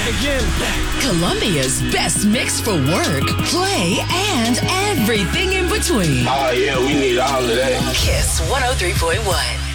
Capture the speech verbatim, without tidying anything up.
again. Colombia's best mix for work, play, and everything in between. Oh, yeah, we need all of that. Kiss one oh three point one.